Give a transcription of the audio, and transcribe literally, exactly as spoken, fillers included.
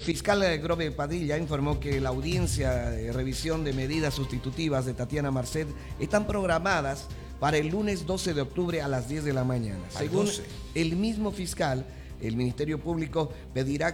fiscal Grove Padilla informó que la audiencia de revisión de medidas sustitutivas de Tatiana Marcet están programadas para el lunes doce de octubre a las diez de la mañana. Según el mismo fiscal, el Ministerio Público pedirá